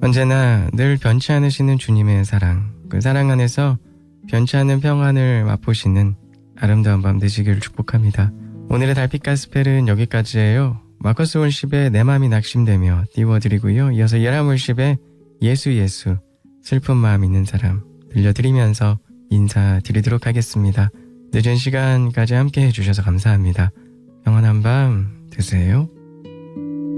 언제나 늘 변치 않으시는 주님의 사랑, 그 사랑 안에서 변치 않는 평안을 맛보시는 아름다운 밤 되시기를 축복합니다. 오늘의 달빛 가스펠은 여기까지예요. 마커스 월십의 내 맘이 낙심되며 띄워드리고요. 이어서 예라몰십의 예수 슬픈 마음 있는 사람 들려드리면서 인사드리도록 하겠습니다. 늦은 시간까지 함께 해주셔서 감사합니다. 평안한 밤 되세요.